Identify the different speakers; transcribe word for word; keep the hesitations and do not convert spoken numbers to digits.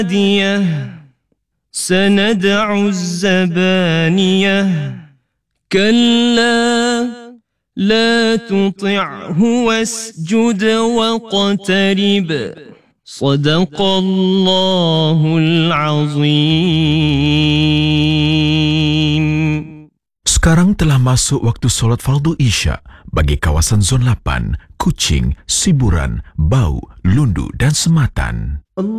Speaker 1: النادية سندع الزبانية كلا لا تطعه واسجد واقترب صدق الله العظيم.
Speaker 2: Sekarang telah masuk waktu solat fardu Isya bagi kawasan Zon lapan, Kuching, Siburan, Bau, Lundu dan Sematan.